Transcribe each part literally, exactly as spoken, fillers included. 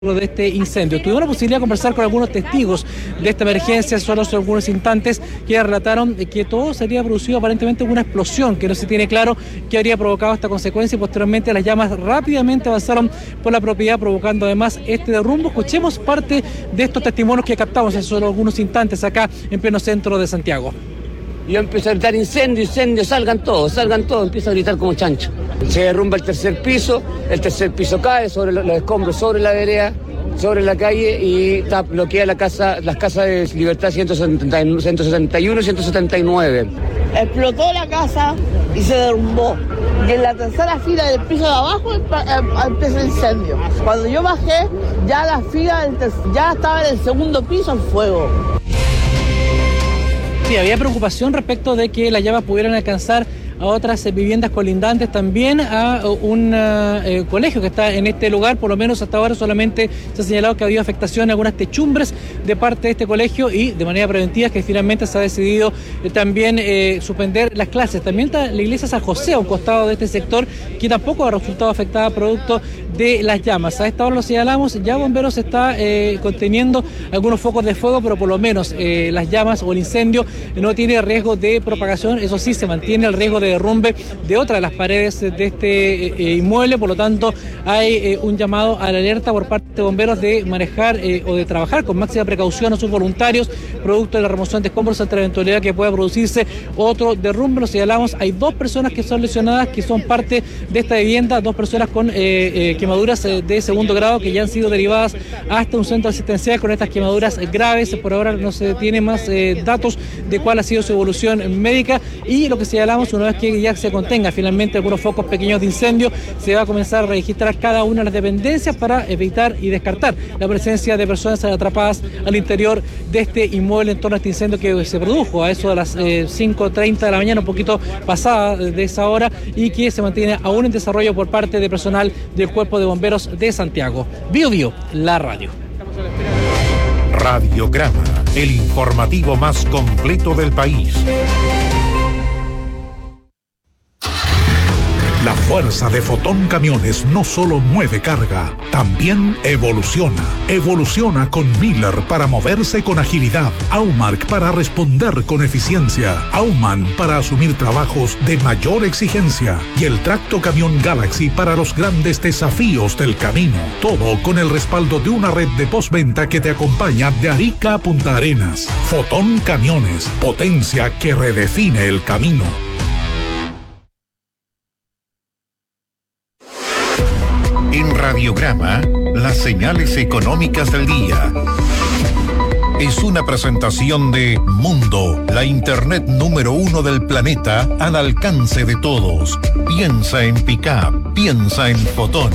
de este incendio. Tuvimos la posibilidad de conversar con algunos testigos de esta emergencia, solo hace algunos instantes, que relataron que todo sería producido aparentemente una explosión, que no se tiene claro qué habría provocado esta consecuencia, y posteriormente las llamas rápidamente avanzaron por la propiedad, provocando además este derrumbe. Escuchemos parte de estos testimonios que captamos en solo algunos instantes acá en pleno centro de Santiago. Yo empiezo a gritar incendio, incendio, salgan todos, salgan todos, empiezo a gritar como chancho. Se derrumba el tercer piso, el tercer piso cae sobre los escombros, sobre la vereda, sobre la calle, y está, bloquea la casa, las casas de Libertad ciento setenta y uno y ciento setenta y nueve. Explotó la casa y se derrumbó. Y en la tercera fila del piso de abajo empezó el incendio. Cuando yo bajé, ya la fila del ter- ya estaba en el segundo piso en fuego. Sí, había preocupación respecto de que las llamas pudieran alcanzar a otras eh, viviendas colindantes, también a un eh, colegio que está en este lugar. Por lo menos hasta ahora solamente se ha señalado que ha habido afectación en algunas techumbres de parte de este colegio, y de manera preventiva que finalmente se ha decidido eh, también eh, suspender las clases. También está la iglesia San José a un costado de este sector, que tampoco ha resultado afectada producto de las llamas. A esta hora lo señalamos, ya Bomberos está eh, conteniendo algunos focos de fuego, pero por lo menos eh, las llamas o el incendio no tiene riesgo de propagación. Eso sí, se mantiene el riesgo de derrumbe de otra de las paredes de este eh, inmueble. Por lo tanto, hay eh, un llamado a la alerta por parte de bomberos de manejar eh, o de trabajar con máxima precaución a sus voluntarios, producto de la remoción de escombros ante la eventualidad que pueda producirse otro derrumbe. Lo señalamos, hay dos personas que son lesionadas, que son parte de esta vivienda, dos personas con eh, eh, quemaduras eh, de segundo grado, que ya han sido derivadas hasta un centro asistencial con estas quemaduras graves. Por ahora no se tiene más eh, datos de cuál ha sido su evolución médica, y lo que señalamos, una vez que ya se contenga finalmente algunos focos pequeños de incendio, se va a comenzar a registrar cada una de las dependencias para evitar y descartar la presencia de personas atrapadas al interior de este inmueble en torno a este incendio que se produjo a eso de las eh, cinco treinta de la mañana, un poquito pasada de esa hora, y que se mantiene aún en desarrollo por parte de personal del Cuerpo de Bomberos de Santiago. Bio Bio, la radio. Radiograma, el informativo más completo del país. La fuerza de Fotón Camiones no solo mueve carga, también evoluciona. Evoluciona con Miller para moverse con agilidad, Aumark para responder con eficiencia, Auman para asumir trabajos de mayor exigencia, y el Tracto Camión Galaxy para los grandes desafíos del camino. Todo con el respaldo de una red de postventa que te acompaña de Arica a Punta Arenas. Fotón Camiones, potencia que redefine el camino. En Radiograma, las señales económicas del día. Es una presentación de Mundo, la internet número uno del planeta al alcance de todos. Piensa en Pickup, piensa en Fotón.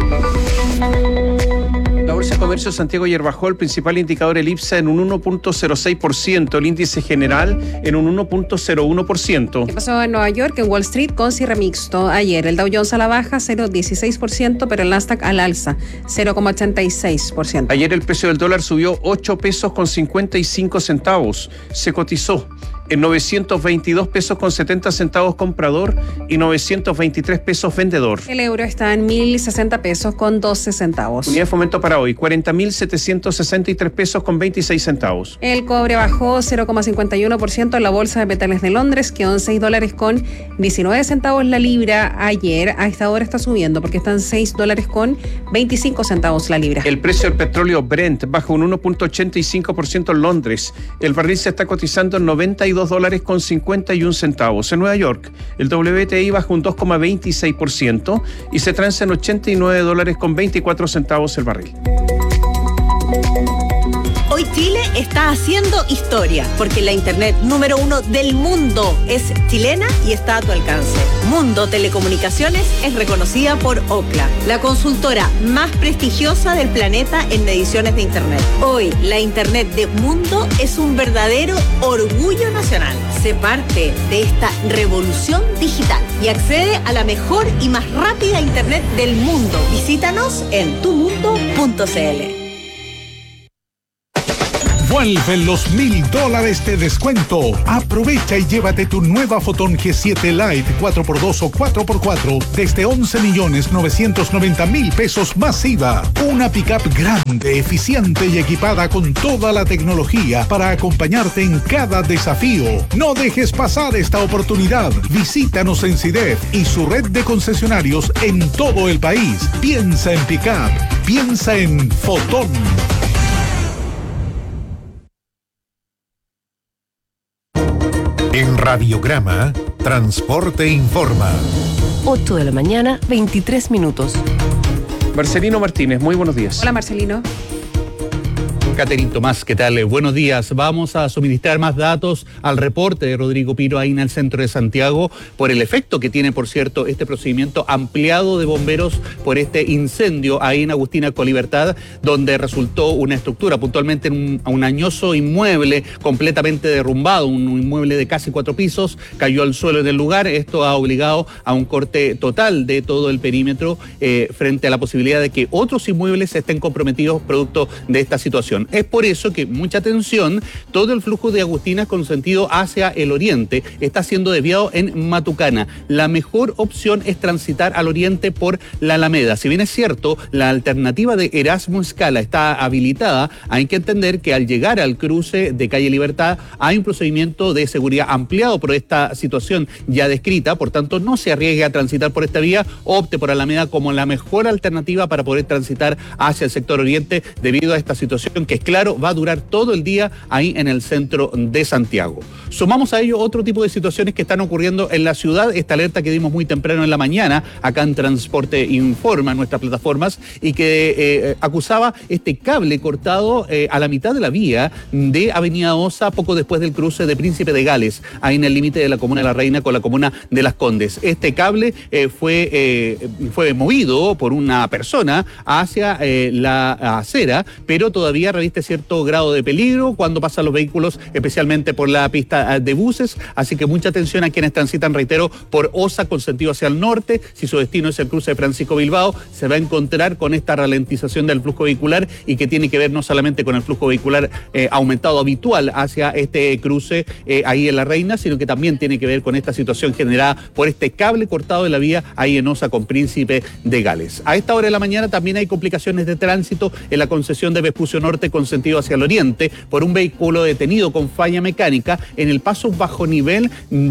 La Bolsa de Comercio Santiago ayer bajó, el principal indicador el IPSA en un uno punto cero seis por ciento, el índice general en un uno punto cero uno por ciento. ¿Qué pasó en Nueva York? En Wall Street con cierre mixto ayer. El Dow Jones a la baja cero coma dieciséis por ciento, pero el Nasdaq al alza cero coma ochenta y seis por ciento. Ayer el precio del dólar subió ocho pesos con cincuenta y cinco centavos. Se cotizó en novecientos veintidós pesos con setenta centavos comprador y novecientos veintitrés pesos vendedor. El euro está en mil sesenta pesos con doce centavos. Unidad de fomento para hoy, cuarenta mil setecientos sesenta y tres pesos con veintiséis centavos. El cobre bajó cero coma cincuenta y uno por ciento en la Bolsa de Metales de Londres, quedó en seis dólares con diecinueve centavos la libra ayer. A esta hora está subiendo porque están seis dólares con veinticinco centavos la libra. El precio del petróleo Brent baja un uno punto ochenta y cinco por ciento en Londres. El barril se está cotizando en noventa y dos dólares con cincuenta y un centavos. En Nueva York, el W T I baja un dos coma veintiséis por ciento y se transa en ochenta y nueve dólares con veinticuatro centavos el barril. Hoy Chile está haciendo historia, porque la internet número uno del mundo es chilena y está a tu alcance. Mundo Telecomunicaciones es reconocida por Ookla, la consultora más prestigiosa del planeta en mediciones de internet. Hoy, la internet de Mundo es un verdadero orgullo nacional. Sé parte de esta revolución digital y accede a la mejor y más rápida internet del mundo. Visítanos en tu mundo punto c l. Vuelven los mil dólares de descuento. Aprovecha y llévate tu nueva Fotón G siete Lite cuatro por dos o cuatro por cuatro desde once millones novecientos noventa mil pesos más I V A. Una pickup grande, eficiente y equipada con toda la tecnología para acompañarte en cada desafío. No dejes pasar esta oportunidad. Visítanos en CIDEF y su red de concesionarios en todo el país. Piensa en pickup. Piensa en Fotón. En Radiograma, Transporte Informa. ocho de la mañana, veintitrés minutos. Marcelino Martínez, muy buenos días. Hola, Marcelino. Catherine Tomás, ¿qué tal? Buenos días. Vamos a suministrar más datos al reporte de Rodrigo Piro ahí en el centro de Santiago por el efecto que tiene, por cierto, este procedimiento ampliado de bomberos por este incendio ahí en Agustina Colibertad, donde resultó una estructura, puntualmente un, un añoso inmueble completamente derrumbado, un inmueble de casi cuatro pisos, cayó al suelo en el lugar. Esto ha obligado a un corte total de todo el perímetro eh, frente a la posibilidad de que otros inmuebles estén comprometidos producto de esta situación. Es por eso que, mucha atención, todo el flujo de Agustinas con sentido hacia el oriente está siendo desviado en Matucana. La mejor opción es transitar al oriente por la Alameda. Si bien es cierto, la alternativa de Erasmo Escala está habilitada, hay que entender que al llegar al cruce de Calle Libertad hay un procedimiento de seguridad ampliado por esta situación ya descrita, por tanto no se arriesgue a transitar por esta vía, opte por Alameda como la mejor alternativa para poder transitar hacia el sector oriente debido a esta situación que es claro, va a durar todo el día ahí en el centro de Santiago. Sumamos a ello otro tipo de situaciones que están ocurriendo en la ciudad, esta alerta que dimos muy temprano en la mañana, acá en Transporte Informa, en nuestras plataformas, y que eh, acusaba este cable cortado eh, a la mitad de la vía de Avenida Osa, poco después del cruce de Príncipe de Gales, ahí en el límite de la comuna de La Reina con la comuna de Las Condes. Este cable eh, fue, eh, fue movido por una persona hacia eh, la acera, pero todavía reviste cierto grado de peligro cuando pasan los vehículos, especialmente por la pista de buses, así que mucha atención a quienes transitan, reitero, por Osa con sentido hacia el norte. Si su destino es el cruce de Francisco Bilbao, se va a encontrar con esta ralentización del flujo vehicular y que tiene que ver no solamente con el flujo vehicular eh, aumentado habitual hacia este cruce eh, ahí en La Reina, sino que también tiene que ver con esta situación generada por este cable cortado de la vía ahí en Osa con Príncipe de Gales. A esta hora de la mañana también hay complicaciones de tránsito en la concesión de Vespucio Norte con sentido hacia el oriente por un vehículo detenido con falla mecánica en el paso bajo nivel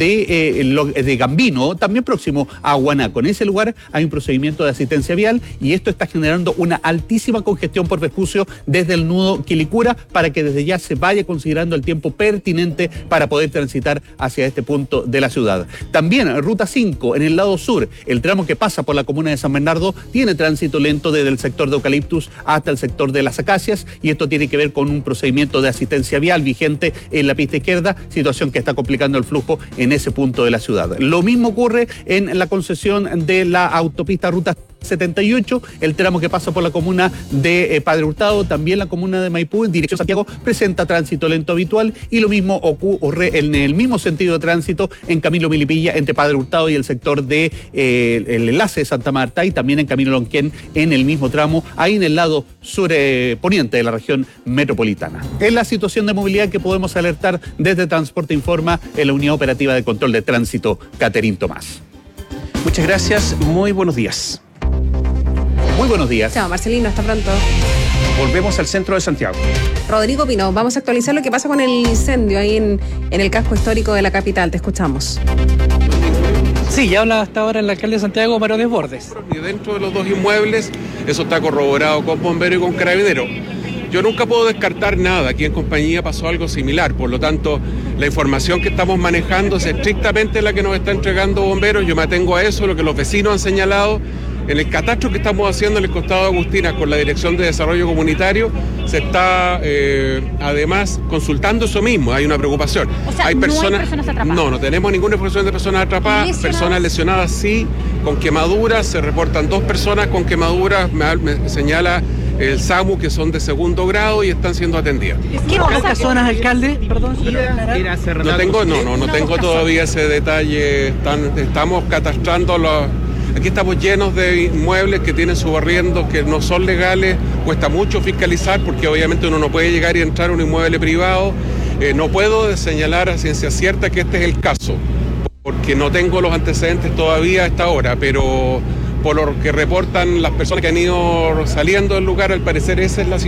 de, eh, de Gambino, también próximo a Guanaco. En ese lugar hay un procedimiento de asistencia vial y esto está generando una altísima congestión por Vespucio desde el nudo Quilicura para que desde ya se vaya considerando el tiempo pertinente para poder transitar hacia este punto de la ciudad. También Ruta cinco en el lado sur, el tramo que pasa por la comuna de San Bernardo tiene tránsito lento desde el sector de Eucaliptus hasta el sector de Las Acacias y esto tiene que ver con un procedimiento de asistencia vial vigente en la pista izquierda, situación que está complicando el flujo en ese punto de la ciudad. Lo mismo ocurre en la concesión de la autopista Ruta setenta y ocho, el tramo que pasa por la comuna de eh, Padre Hurtado, también la comuna de Maipú, en dirección a Santiago, presenta tránsito lento habitual y lo mismo ocurre en el mismo sentido de tránsito en Camilo Milipilla, entre Padre Hurtado y el sector de eh, el enlace de Santa Marta y también en Camilo Lonquén en el mismo tramo, ahí en el lado sur eh, poniente de la región metropolitana. Es la situación de movilidad que podemos alertar desde Transporte Informa en la Unidad Operativa de Control de Tránsito, Catherine Tomás. Muchas gracias, muy buenos días. Muy buenos días. Chao, Marcelino, hasta pronto. Volvemos al centro de Santiago. Rodrigo Pino, vamos a actualizar lo que pasa con el incendio ahí en, en el casco histórico de la capital. Te escuchamos. Sí, ya habla hasta ahora el alcalde de Santiago, Mario Desbordes. Y dentro de los dos inmuebles, eso está corroborado con bomberos y con carabineros. Yo nunca puedo descartar nada, aquí en compañía pasó algo similar, por lo tanto, la información que estamos manejando es estrictamente la que nos está entregando bomberos, yo me atengo a eso, lo que los vecinos han señalado. En el catastro que estamos haciendo en el costado de Agustinas con la Dirección de Desarrollo Comunitario se está eh, además consultando eso mismo, hay una preocupación. O sea, hay personas, no hay personas atrapadas. No, no tenemos ninguna información de personas atrapadas, ¿Lesionadas? Personas lesionadas sí, con quemaduras, se reportan dos personas con quemaduras, me, me señala el SAMU que son de segundo grado y están siendo atendidas. ¿Qué personas, alcalde? Perdón, no tengo, no, no, no tengo todavía ese detalle, están, estamos catastrando los Aquí estamos llenos de inmuebles que tienen subarriendos que no son legales, cuesta mucho fiscalizar porque obviamente uno no puede llegar y entrar a un inmueble privado. Eh, no puedo señalar a ciencia cierta que este es el caso, porque no tengo los antecedentes todavía a esta hora, pero por lo que reportan las personas que han ido saliendo del lugar, al parecer esa es la situación.